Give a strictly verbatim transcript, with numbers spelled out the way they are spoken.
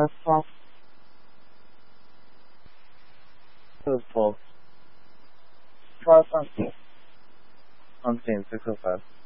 Firefox. Firefox. Firefox. Não tem, foi o que eu faço.